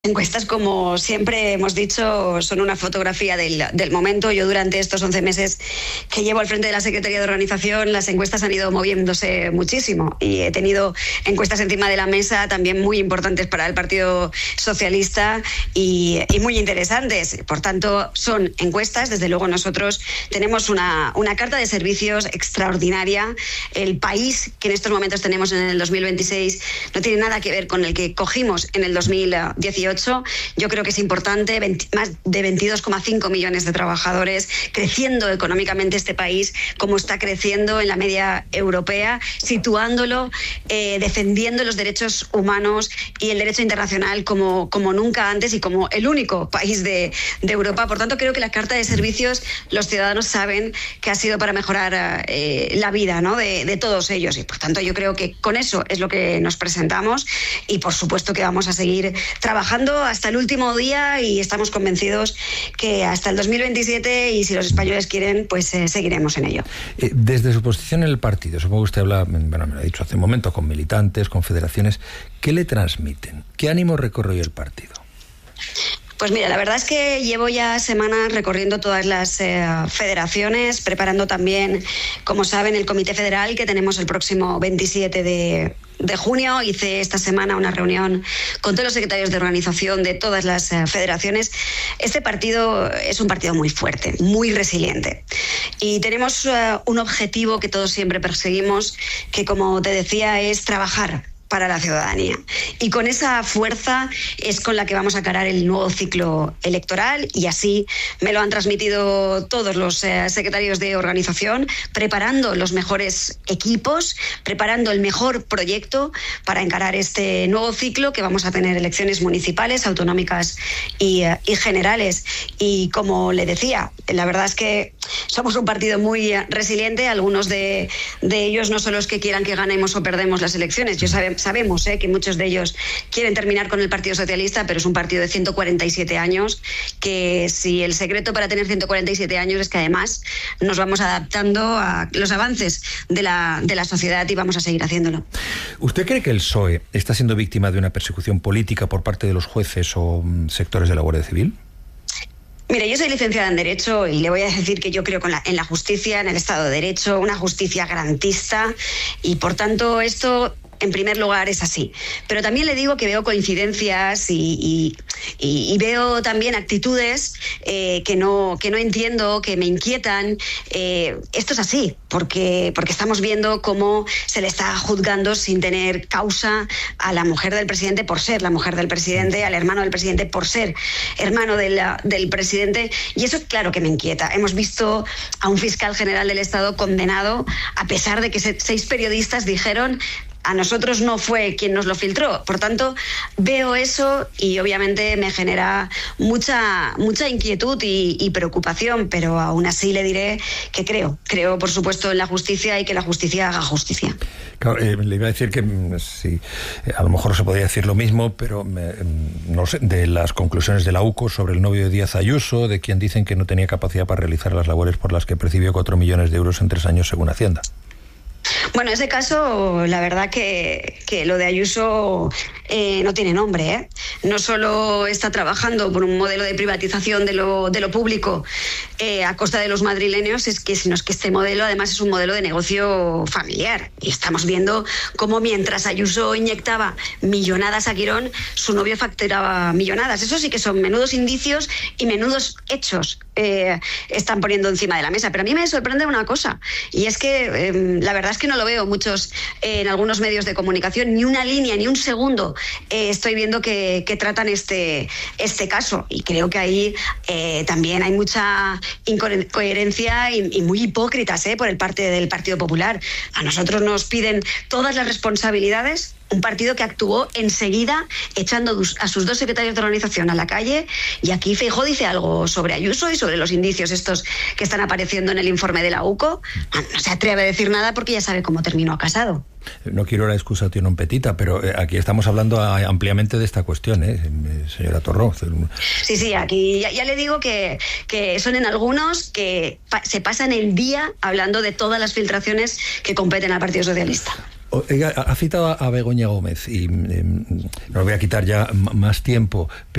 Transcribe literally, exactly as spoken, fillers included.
Encuestas, como siempre hemos dicho, son una fotografía del, del momento. Yo durante estos once meses que llevo al frente de la Secretaría de Organización, las encuestas han ido moviéndose muchísimo y he tenido encuestas encima de la mesa también muy importantes para el Partido Socialista y, y muy interesantes. Por tanto, son encuestas. Desde luego nosotros tenemos una, una carta de servicios extraordinaria. El país que en estos momentos tenemos en el dos mil veintiséis no tiene nada que ver con el que cogimos en el dos mil dieciocho. Yo creo que es importante, veinte, más de veintidós coma cinco millones de trabajadores, creciendo económicamente este país como está creciendo en la media europea, situándolo, eh, defendiendo los derechos humanos y el derecho internacional como, como nunca antes y como el único país de, de Europa. Por tanto, creo que la Carta de Servicios, los ciudadanos saben que ha sido para mejorar eh, la vida, ¿no?, de, de todos ellos, y por tanto yo creo que con eso es lo que nos presentamos y por supuesto que vamos a seguir trabajando hasta el último día y estamos convencidos que hasta el dos mil veintisiete, y si los españoles quieren, pues eh, seguiremos en ello. Desde su posición en el partido, supongo que usted habla, bueno, me lo ha dicho hace un momento, con militantes, con federaciones, ¿qué le transmiten? ¿Qué ánimo recorre hoy el partido? Pues mira, la verdad es que llevo ya semanas recorriendo todas las eh, federaciones, preparando también, como saben, el Comité Federal que tenemos el próximo veintisiete de junio. Hice esta semana una reunión con todos los secretarios de organización de todas las eh, federaciones. Este partido es un partido muy fuerte, muy resiliente. Y tenemos eh, un objetivo que todos siempre perseguimos, que, como te decía, es trabajar para la ciudadanía. Y con esa fuerza es con la que vamos a encarar el nuevo ciclo electoral, y así me lo han transmitido todos los eh, secretarios de organización, preparando los mejores equipos, preparando el mejor proyecto para encarar este nuevo ciclo, que vamos a tener elecciones municipales, autonómicas y, eh, y generales. Y como le decía, la verdad es que somos un partido muy resiliente. Algunos de, de ellos no son los que quieran que ganemos o perdemos las elecciones. Yo sabe, sabemos eh, que muchos de ellos quieren terminar con el Partido Socialista, pero es un partido de ciento cuarenta y siete años, que si el secreto para tener ciento cuarenta y siete años es que además nos vamos adaptando a los avances de la, de la sociedad, y vamos a seguir haciéndolo. ¿Usted cree que el P S O E está siendo víctima de una persecución política por parte de los jueces o sectores de la Guardia Civil? Mire, yo soy licenciada en Derecho y le voy a decir que yo creo con la, en la justicia, en el Estado de Derecho, una justicia garantista, y por tanto esto, en primer lugar, es así. Pero también le digo que veo coincidencias y, y, y, y veo también actitudes eh, que, no, que no entiendo, que me inquietan. Eh, esto es así, porque, porque estamos viendo cómo se le está juzgando sin tener causa a la mujer del presidente por ser la mujer del presidente, al hermano del presidente por ser hermano de la, del presidente, y eso claro que me inquieta. Hemos visto a un fiscal general del Estado condenado, a pesar de que seis periodistas dijeron: a nosotros no fue quien nos lo filtró. Por tanto, veo eso y obviamente me genera mucha, mucha inquietud y, y preocupación, pero aún así le diré que creo, creo por supuesto en la justicia y que la justicia haga justicia. Claro, eh, le iba a decir que sí, a lo mejor se podría decir lo mismo, pero me, no sé, de las conclusiones de la U C O sobre el novio de Díaz Ayuso, de quien dicen que no tenía capacidad para realizar las labores por las que percibió cuatro millones de euros en tres años según Hacienda. Bueno, en ese caso, la verdad que, que lo de Ayuso eh, no tiene nombre, ¿eh? No solo está trabajando por un modelo de privatización de lo, de lo público eh, a costa de los madrileños, es que, sino es que este modelo además es un modelo de negocio familiar. Y estamos viendo cómo mientras Ayuso inyectaba millonadas a Quirón, su novio facturaba millonadas. Eso sí que son menudos indicios y menudos hechos eh, están poniendo encima de la mesa. Pero a mí me sorprende una cosa, y es que eh, la verdad es que no lo veo muchos eh, en algunos medios de comunicación, ni una línea, ni un segundo eh, estoy viendo que, que tratan este, este caso, y creo que ahí eh, también hay mucha incoherencia y, y muy hipócritas eh, por el parte del Partido Popular. A nosotros nos piden todas las responsabilidades, un partido que actuó enseguida echando a sus dos secretarios de organización a la calle, y aquí Feijóo dice algo sobre Ayuso y sobre los indicios estos que están apareciendo en el informe de la U C O. No se atreve a decir nada porque ya sabe cómo terminó Casado. No quiero la excusa non petita, pero aquí estamos hablando ampliamente de esta cuestión, ¿eh, señora Torró? Sí, sí, aquí ya, ya le digo que, que son en algunos que pa- se pasan el día hablando de todas las filtraciones que competen al Partido Socialista. Oiga, ha citado a Begoña Gómez y eh, no voy a quitar ya más tiempo, pero